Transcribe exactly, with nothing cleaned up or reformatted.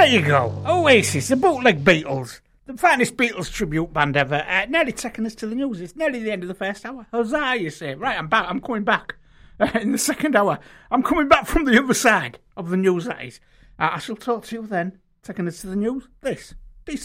There you go. Oasis, the bootleg Beatles. The finest Beatles tribute band ever. Uh, nearly taking us to the news. It's nearly the end of the first hour. Huzzah, you say. Right, I'm back. I'm coming back. Uh, in the second hour. I'm coming back from the other side of the news, that is. Uh, I shall talk to you then. Taking us to the news. This